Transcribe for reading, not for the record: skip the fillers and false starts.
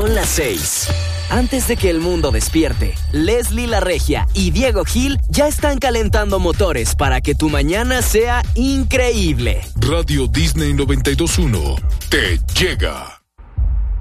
Son las 6. Antes de que el mundo despierte, Leslie La Regia y Diego Gil ya están calentando motores para que tu mañana sea increíble. Radio Disney 92.1 te llega.